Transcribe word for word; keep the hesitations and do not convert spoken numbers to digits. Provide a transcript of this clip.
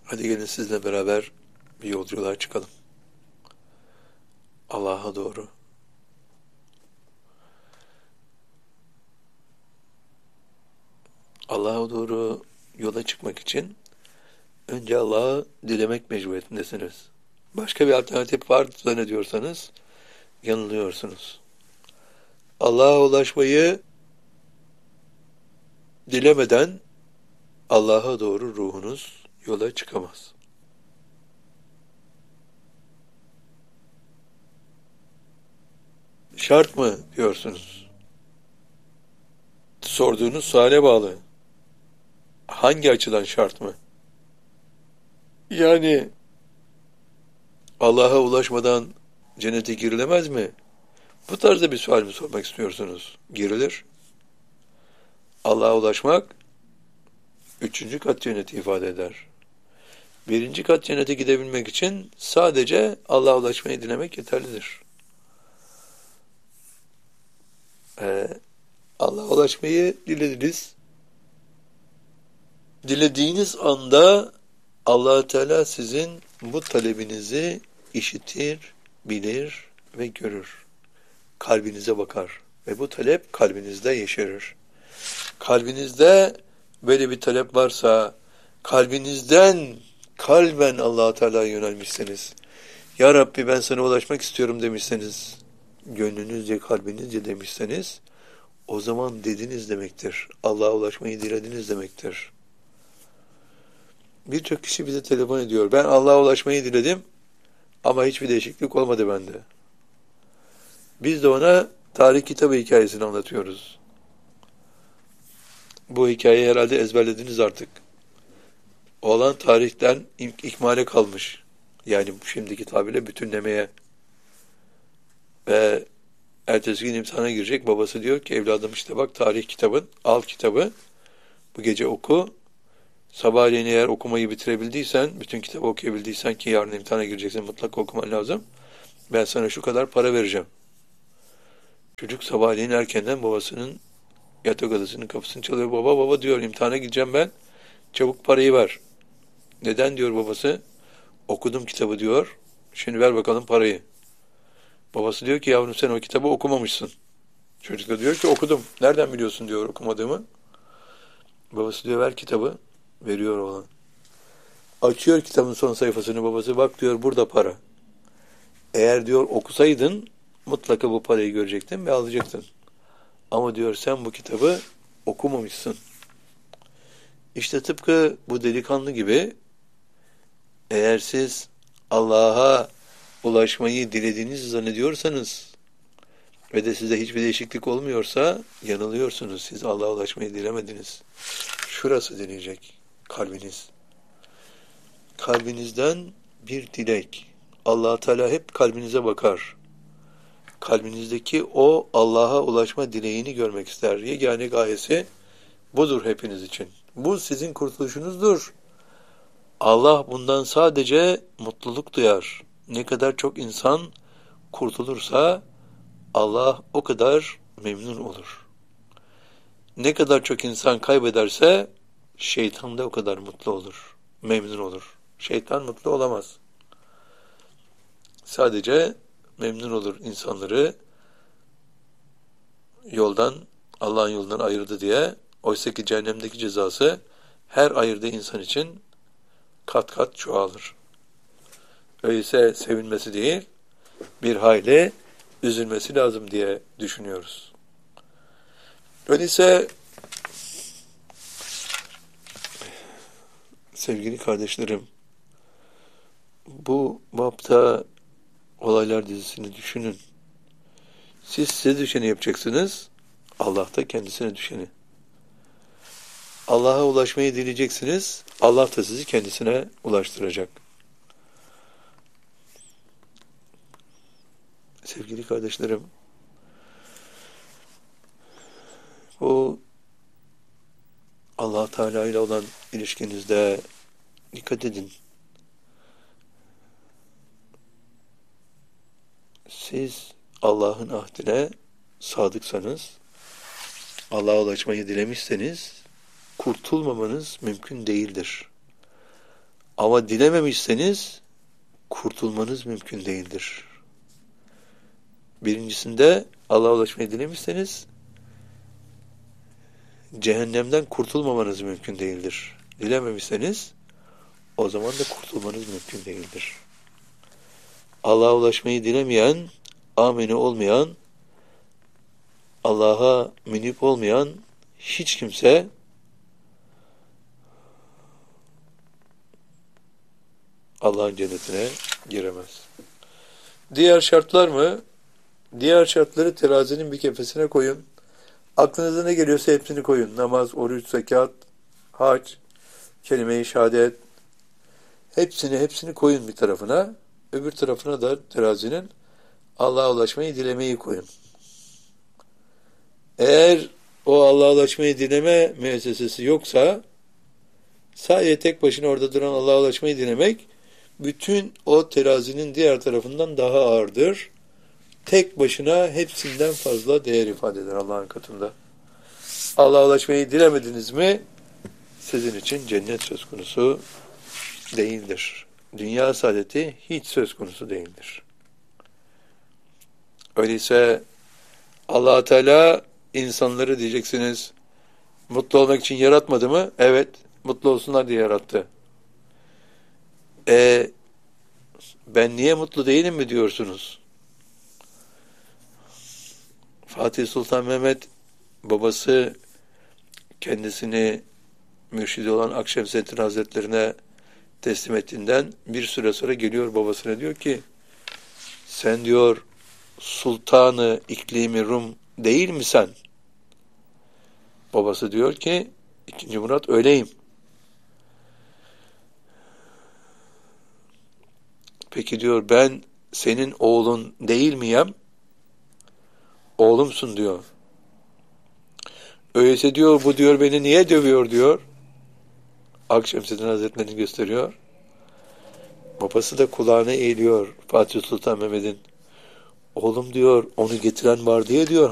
Hadi gelin sizle beraber bir yolculuğa çıkalım. Allah'a doğru. Allah'a doğru yola çıkmak için önce Allah'ı dilemek mecburiyetindesiniz. Başka bir alternatif var zannediyorsanız yanılıyorsunuz. Allah'a ulaşmayı dilemeden Allah'a doğru ruhunuz yola çıkamaz. Şart mı diyorsunuz? Sorduğunuz suale bağlı. Hangi açıdan şart mı? Yani Allah'a ulaşmadan cennete girilemez mi? Bu tarzda bir sual mi sormak istiyorsunuz? Girilir. Allah'a ulaşmak üçüncü kat cenneti ifade eder. Birinci kat cennete gidebilmek için sadece Allah'a ulaşmayı dilemek yeterlidir. Ee, Allah'a ulaşmayı dilediniz. Dilediğiniz anda Allah Teala sizin bu talebinizi işitir, bilir ve görür. Kalbinize bakar ve bu talep kalbinizde yeşerir. Kalbinizde böyle bir talep varsa, kalbinizden kalben Allah Teala'ya yönelmişseniz, Ya Rabbi ben sana ulaşmak istiyorum demişseniz, gönlünüzce, kalbinizce demişseniz, o zaman dediniz demektir. Allah'a ulaşmayı dilediniz demektir. Birçok kişi bize telefon ediyor. Ben Allah'a ulaşmayı diledim ama hiçbir değişiklik olmadı bende. Biz de ona tarih kitabı hikayesini anlatıyoruz. Bu hikayeyi herhalde ezberlediniz artık. Oğlan tarihten ik- ikmale kalmış. Yani şimdiki tabirle bütünlemeye. Ve ertesi gün imtihana girecek. Babası diyor ki evladım işte bak tarih kitabın, al kitabı. Bu gece oku. Sabahleyin eğer okumayı bitirebildiysen, bütün kitabı okuyabildiysen ki yarın imtihana gireceksin mutlaka okuman lazım. Ben sana şu kadar para vereceğim. Çocuk sabahleyin erkenden babasının yatak odasının kapısını çalıyor. Baba baba diyor imtihana gideceğim ben. Çabuk parayı ver. Neden diyor babası? Okudum kitabı diyor. Şimdi ver bakalım parayı. Babası diyor ki yavrum sen o kitabı okumamışsın. Çocuk da diyor ki okudum. Nereden biliyorsun diyor okumadığımı. Babası diyor ver kitabı. Veriyor oğlan. Açıyor kitabın son sayfasını babası. Bak diyor burada para. Eğer diyor okusaydın mutlaka bu parayı görecektin ve alacaktın. Ama diyor sen bu kitabı okumamışsın. İşte tıpkı bu delikanlı gibi eğer siz Allah'a ulaşmayı dilediğinizi zannediyorsanız ve de size hiçbir değişiklik olmuyorsa yanılıyorsunuz. Siz Allah'a ulaşmayı dilemediniz. Şurası deneyecek kalbiniz. Kalbinizden bir dilek. Allah Teala hep kalbinize bakar. Kalbinizdeki o Allah'a ulaşma dileğini görmek ister. Yegane gayesi budur hepiniz için. Bu sizin kurtuluşunuzdur. Allah bundan sadece mutluluk duyar. Ne kadar çok insan kurtulursa Allah o kadar memnun olur. Ne kadar çok insan kaybederse şeytan da o kadar mutlu olur, memnun olur. Şeytan mutlu olamaz. Sadece memnun olur insanları yoldan, Allah'ın yolundan ayırdı diye. Oysa ki cehennemdeki cezası her ayırdığı insan için kat kat çoğalır. Öyleyse sevinmesi değil, bir hayli üzülmesi lazım diye düşünüyoruz. Öyleyse sevgili kardeşlerim, bu bapta olaylar dizisini düşünün. Siz size düşeni yapacaksınız, Allah da kendisine düşeni. Allah'a ulaşmayı dileyeceksiniz, Allah da sizi kendisine ulaştıracak. Sevgili kardeşlerim, bu Allah Teala ile olan ilişkinizde dikkat edin. Siz Allah'ın ahdine sadıksanız, Allah'a ulaşmayı dilemişseniz, kurtulmamanız mümkün değildir. Ama dilememişseniz kurtulmanız mümkün değildir. Birincisinde Allah'a ulaşmayı dilemişseniz cehennemden kurtulmamanız mümkün değildir. Dilememişseniz o zaman da kurtulmanız mümkün değildir. Allah'a ulaşmayı dilemeyen, ameni olmayan, Allah'a münip olmayan hiç kimse Allah'ın cennetine giremez. Diğer şartlar mı? Diğer şartları terazinin bir kefesine koyun. Aklınıza ne geliyorsa hepsini koyun. Namaz, oruç, zekat, hac, kelime-i şehadet. Hepsini hepsini koyun bir tarafına. Öbür tarafına da terazinin Allah'a ulaşmayı dilemeyi koyun. Eğer o Allah'a ulaşmayı dileme müessesesi yoksa sadece tek başına orada duran Allah'a ulaşmayı dilemek bütün o terazinin diğer tarafından daha ağırdır. Tek başına hepsinden fazla değer ifade eder Allah'ın katında. Allah'a ulaşmayı dilemediniz mi sizin için cennet söz konusu değildir. Dünya saadeti hiç söz konusu değildir. Öyleyse Allah Teala insanları diyeceksiniz mutlu olmak için yaratmadı mı? Evet, mutlu olsunlar diye yarattı. E ben niye mutlu değilim mi diyorsunuz? Fatih Sultan Mehmet babası kendisini mürşidi olan Akşemseddin Hazretlerine teslim ettiğinden bir süre sonra geliyor babasına diyor ki sen diyor Sultanı İklimi Rum değil mi sen? Babası diyor ki ikinci Murat öyleyim. Peki diyor ben senin oğlun değil miyim? Oğlumsun diyor. Öyleyse diyor bu diyor beni niye dövüyor diyor. Akşemseddin Hazretleri'ni gösteriyor. Babası da kulağına eğiliyor Fatih Sultan Mehmet'in. Oğlum diyor onu getiren var diye diyor